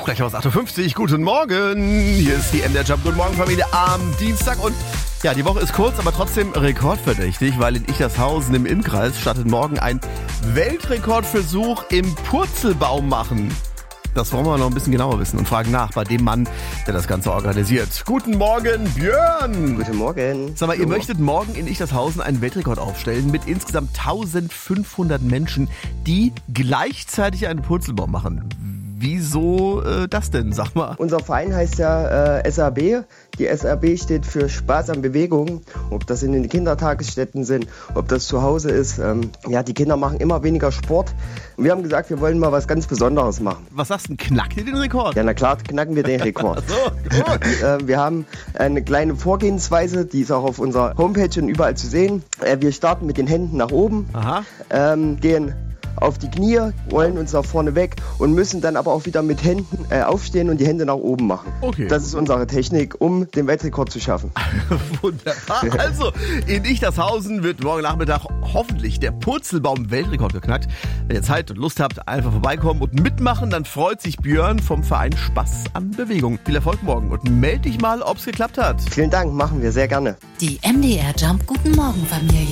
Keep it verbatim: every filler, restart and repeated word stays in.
Gleich aus acht Uhr fünfzig. Guten Morgen. Hier ist die M D R Jump. Guten Morgen, Familie, am Dienstag. Und ja, die Woche ist kurz, aber trotzdem rekordverdächtig, weil in Ichtershausen im Innkreis startet morgen ein Weltrekordversuch im Purzelbaum machen. Das wollen wir noch ein bisschen genauer wissen und fragen nach bei dem Mann, der das Ganze organisiert. Guten Morgen, Björn. Guten Morgen. Sag mal, ihr möchtet morgen in Ichtershausen einen Weltrekord aufstellen mit insgesamt eintausendfünfhundert Menschen, die gleichzeitig einen Purzelbaum machen. Wieso äh, das denn, sag mal? Unser Verein heißt ja äh, S A B. Die S A B steht für Spaß an Bewegung. Ob das in den Kindertagesstätten sind, ob das zu Hause ist. Ähm, ja, die Kinder machen immer weniger Sport. Und wir haben gesagt, wir wollen mal was ganz Besonderes machen. Was sagst du, knackt ihr den Rekord? Ja, na klar, knacken wir den Rekord. So, gut. äh, wir haben eine kleine Vorgehensweise, die ist auch auf unserer Homepage und überall zu sehen. Äh, wir starten mit den Händen nach oben, Aha. ähm, gehen auf die Knie, rollen uns nach vorne weg und müssen dann aber auch wieder mit Händen äh, aufstehen und die Hände nach oben machen. Okay. Das ist unsere Technik, um den Weltrekord zu schaffen. Wunderbar. Also, in Ichtershausen wird morgen Nachmittag hoffentlich der Purzelbaum-Weltrekord geknackt. Wenn ihr Zeit und Lust habt, einfach vorbeikommen und mitmachen, dann freut sich Björn vom Verein Spaß an Bewegung. Viel Erfolg morgen und melde dich mal, ob es geklappt hat. Vielen Dank, machen wir sehr gerne. Die M D R Jump Guten Morgen Familie.